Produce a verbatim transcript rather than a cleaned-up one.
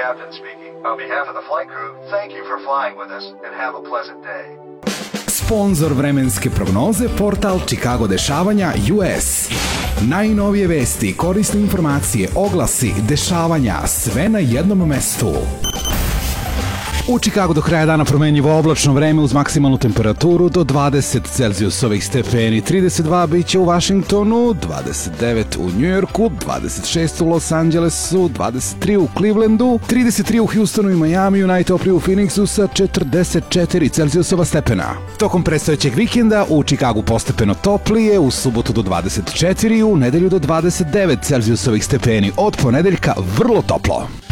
captain speaking. On behalf of the flight crew, thank you for flying with us and have a pleasant day. Sponzor vremenske prognoze, portal Chicago dešavanja U S. Najnovije vesti, korisne informacije, oglasi, dešavanja, sve na jednom mestu. U Chicagu do kraja dana promenljivo oblačno vreme uz maksimalnu temperaturu do dvadeset Celzijusovih stepeni, trideset dva biće u Washingtonu, dvadeset devet u Njujorku, dvadeset šest u Los Angelesu, dvadeset tri u Clevelandu, trideset tri u Houstonu i Majamiju, najtoplije u Phoenixu sa četrdeset četiri Celzijusova stepena. Tokom predstojećeg vikenda u Chicagu postepeno toplije, u subotu do dvadeset četiri, u nedelju do dvadeset devet Celzijusovih stepeni, od ponedeljka vrlo toplo.